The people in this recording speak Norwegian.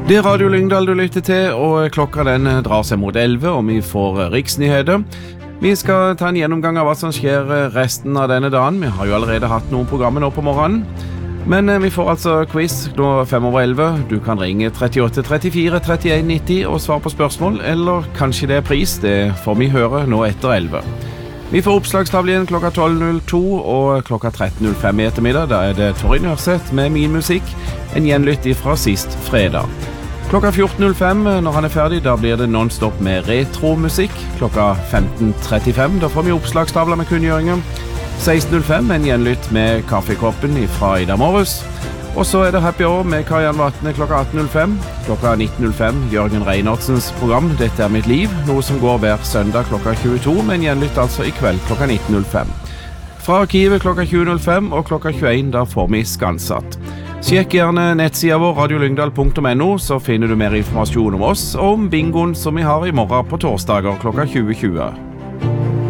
Det Radio Lyngdal du lytter til, og klokka den drar seg mot 11, og vi får riksnyheter. Vi skal ta en gjennomgang av hva som skjer resten av denne dagen. Vi har jo allerede hatt noen programmer nå på morgenen. Men vi får altså quiz nå 5:11. Du kan ringe 38 34 31 90 og svare på spørsmål, eller kanskje det er pris. Det får vi høre nå etter 11. Vi får oppslagstavle igjen klokka 12.02 og klokka 13.05 i ettermiddag. Da er det Torry Nørseth med min musikk, en gjenlytt fra sist fredag. Klokka 14.05 når han er ferdig, da blir det non-stop med retromusikk. Klokka 15.35, da får vi oppslagstavler med kunngjøringer. 16.05 en gjenlytt med kaffekoppen fra Ida Morris. Og så er det Happy Hour med Karianne Vatne klokka 18.05. Klokka 19.05 Jørgen Reinertsens program Dette er mitt liv, noe som går hver søndag klokka 22, men gjenlytt altså i kveld klokka 19.05. Fra arkivet klokka 20.05 og klokka 21 da får vi Skansatt. Sjekk gjerne nettsida vår radiolyngdal.no, så finner du mer informasjon om oss og om bingoen som vi har i morgen på torsdager klokka 20.20.